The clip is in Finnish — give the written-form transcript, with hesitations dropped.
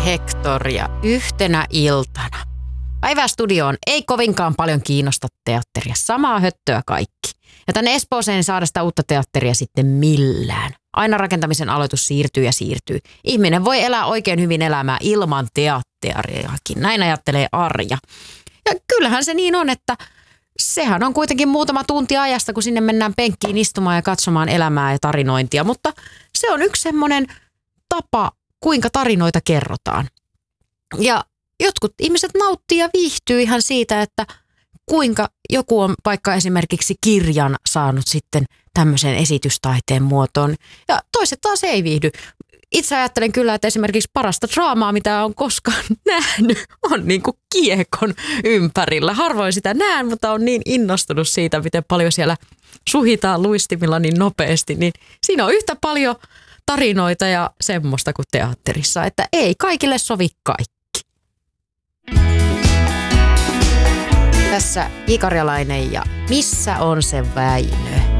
Hector ja yhtenä iltana päivästudioon ei kovinkaan paljon kiinnosta teatteria. Samaa höttöä kaikki. Ja tänne Espooseen ei saada sitä uutta teatteria sitten millään. Aina rakentamisen aloitus siirtyy ja siirtyy. Ihminen voi elää oikein hyvin elämää ilman teatteriakin. Näin ajattelee Arja. Ja kyllähän se niin on, että sehän on kuitenkin muutama tunti ajasta, kun sinne mennään penkkiin istumaan ja katsomaan elämää ja tarinointia. Mutta se on yksi semmoinen tapa, kuinka tarinoita kerrotaan. Ja jotkut ihmiset nauttii ja viihtyy ihan siitä, että kuinka joku on vaikka esimerkiksi kirjan saanut sitten tämmöisen esitystaiteen muotoon. Ja toiset taas ei viihdy. Itse ajattelen kyllä, että esimerkiksi parasta draamaa, mitä on koskaan nähnyt, on niin kuin kiekon ympärillä. Harvoin sitä näen, mutta on niin innostunut siitä, miten paljon siellä suhitaan luistimilla niin nopeasti. Niin siinä on yhtä paljon tarinoita ja semmoista kuin teatterissa, että ei kaikille sovi kaikki. Tässä Ikarjalainen ja Missä on se Väinö?